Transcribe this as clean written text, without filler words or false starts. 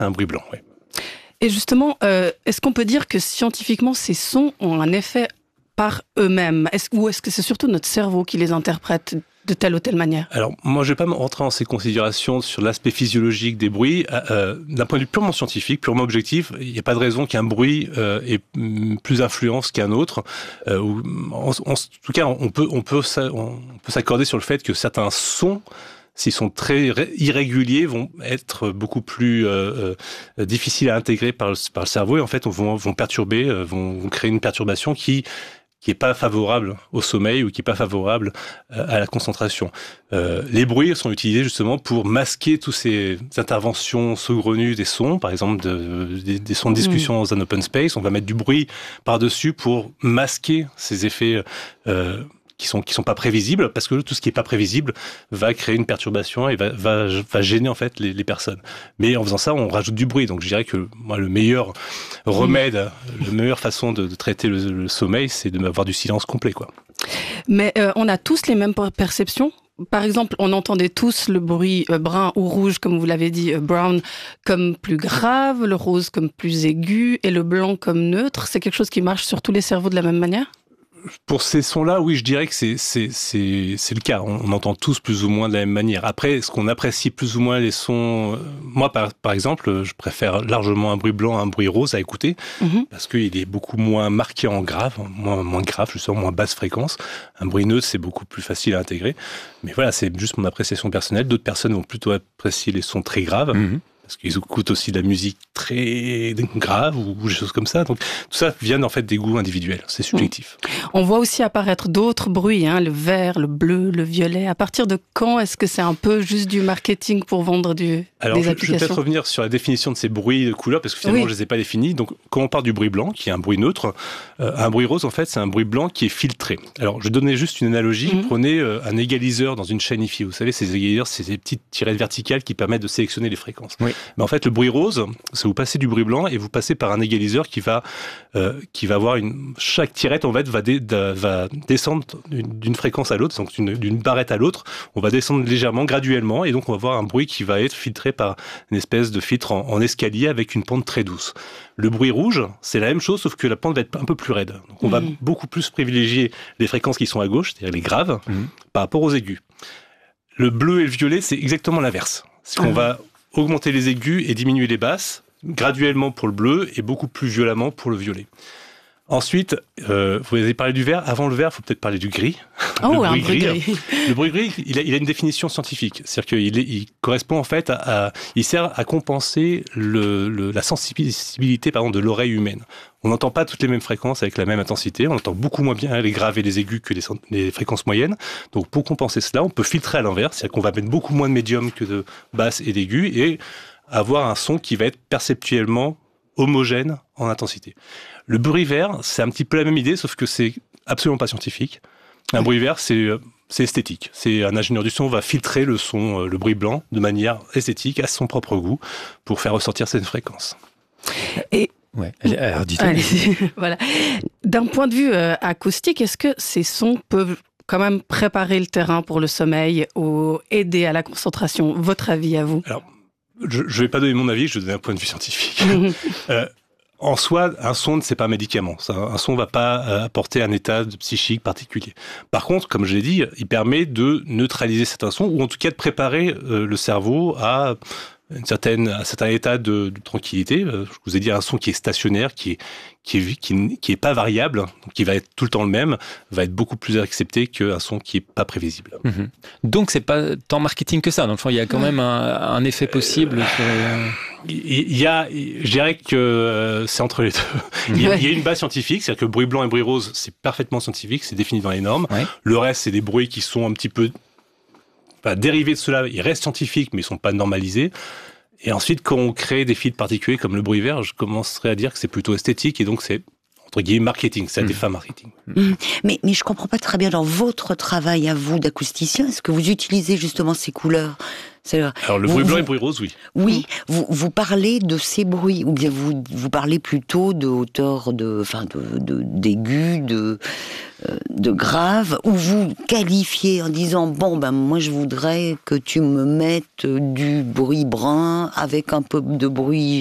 un bruit blanc, oui. Et justement, est-ce qu'on peut dire que scientifiquement, ces sons ont un effet par eux-mêmes ? Ou est-ce que c'est surtout notre cerveau qui les interprète de telle ou telle manière ? Alors, moi, je ne vais pas rentrer dans ces considérations sur l'aspect physiologique des bruits. D'un point de vue purement scientifique, purement objectif, il n'y a pas de raison qu'un bruit ait plus influence qu'un autre. En tout cas, on peut s'accorder sur le fait que certains sons, s'ils sont très irréguliers, vont être beaucoup plus difficiles à intégrer par le cerveau et en fait vont perturber, vont créer une perturbation qui est pas favorable au sommeil ou qui est pas favorable à la concentration. Les bruits sont utilisés justement pour masquer toutes ces interventions saugrenues des sons, par exemple des sons de discussion dans un open space. On va mettre du bruit par-dessus pour masquer ces effets qui sont pas prévisibles, parce que tout ce qui est pas prévisible va créer une perturbation et va gêner en fait les personnes. Mais en faisant ça, on rajoute du bruit. Donc je dirais que moi, le meilleur remède, la meilleure façon de traiter le sommeil, c'est d'avoir du silence complet, quoi. Mais on a tous les mêmes perceptions. Par exemple, on entendait tous le bruit brun ou rouge, comme vous l'avez dit, brown, comme plus grave, le rose comme plus aigu et le blanc comme neutre. C'est quelque chose qui marche sur tous les cerveaux de la même manière ? Pour ces sons-là, oui, je dirais que c'est le cas. On entend tous plus ou moins de la même manière. Après, est-ce qu'on apprécie plus ou moins les sons ? Moi, par exemple, je préfère largement un bruit blanc à un bruit rose à écouter, parce qu'il est beaucoup moins marqué en grave, moins grave, justement, moins basse fréquence. Un bruit neutre, c'est beaucoup plus facile à intégrer. Mais voilà, c'est juste mon appréciation personnelle. D'autres personnes vont plutôt apprécier les sons très graves. Parce qu'ils écoutent aussi de la musique très grave ou des choses comme ça. Donc tout ça vient en fait des goûts individuels, c'est subjectif. On voit aussi apparaître d'autres bruits, le vert, le bleu, le violet. À partir de quand est-ce que c'est un peu juste du marketing pour vendre des applications ? Je vais peut-être revenir sur la définition de ces bruits de couleurs, parce que finalement je ne les ai pas définis. Donc quand on parle du bruit blanc, qui est un bruit neutre, un bruit rose en fait c'est un bruit blanc qui est filtré. Alors je donnais juste une analogie, prenez un égaliseur dans une chaîne hi-fi. Vous savez, ces égaliseurs, c'est des petites tirettes verticales qui permettent de sélectionner les fréquences. Oui. Mais en fait, le bruit rose, c'est vous passez du bruit blanc et vous passez par un égaliseur qui va avoir chaque tirette en fait va descendre d'une fréquence à l'autre, donc d'une barrette à l'autre. On va descendre légèrement, graduellement, et donc on va avoir un bruit qui va être filtré par une espèce de filtre en escalier avec une pente très douce. Le bruit rouge, c'est la même chose, sauf que la pente va être un peu plus raide. Donc on va beaucoup plus privilégier les fréquences qui sont à gauche, c'est-à-dire les graves, par rapport aux aigus. Le bleu et le violet, c'est exactement l'inverse. C'est qu'on va augmenter les aigus et diminuer les basses, graduellement pour le bleu et beaucoup plus violemment pour le violet. Ensuite, vous avez parlé du vert. Avant le vert, il faut peut-être parler du gris. Oh, un bruit gris. Le bruit gris, il a une définition scientifique. C'est-à-dire qu'il correspond en fait il sert à compenser la sensibilité de l'oreille humaine. On n'entend pas toutes les mêmes fréquences avec la même intensité. On entend beaucoup moins bien les graves et les aigus que les fréquences moyennes. Donc, pour compenser cela, on peut filtrer à l'inverse. C'est-à-dire qu'on va mettre beaucoup moins de médium que de basses et d'aigus et avoir un son qui va être perceptuellement homogène en intensité. Le bruit vert, c'est un petit peu la même idée, sauf que c'est absolument pas scientifique. Un bruit vert, c'est esthétique. C'est un ingénieur du son va filtrer le son, le bruit blanc, de manière esthétique, à son propre goût, pour faire ressortir cette fréquence. Et ouais, alors dites-moi. Voilà. D'un point de vue acoustique, est-ce que ces sons peuvent quand même préparer le terrain pour le sommeil ou aider à la concentration ? Votre avis à vous ? Alors, je ne vais pas donner mon avis, je vais donner un point de vue scientifique. En soi, un son, c'est pas un médicament. Un son ne va pas apporter un état psychique particulier. Par contre, comme je l'ai dit, il permet de neutraliser certains sons, ou en tout cas de préparer le cerveau à un certain état de tranquillité. Je vous ai dit un son qui est stationnaire, qui est pas variable, donc qui va être tout le temps le même, va être beaucoup plus accepté qu'un son qui est pas prévisible. Donc c'est pas tant marketing que ça. Dans le fond, il y a quand même un effet possible. Je dirais que c'est entre les deux. Il y a une base scientifique, c'est-à-dire que bruit blanc et bruit rose, c'est parfaitement scientifique, c'est défini dans les normes. Ouais. Le reste, c'est des bruits qui sont un petit peu dérivés de cela. Ils restent scientifiques, mais ils sont pas normalisés. Et ensuite, quand on crée des filtres particuliers comme le bruit vert, je commencerai à dire que c'est plutôt esthétique et donc c'est entre guillemets marketing, c'est à des fins marketing. Mais je comprends pas très bien dans votre travail à vous d'acousticien, est-ce que vous utilisez justement ces couleurs Alors le bruit blanc et le bruit rose, oui. Oui, vous parlez de ces bruits, ou bien vous parlez plutôt de hauteur, d'aigu, de grave, ou vous qualifiez en disant moi je voudrais que tu me mettes du bruit brun avec un peu de bruit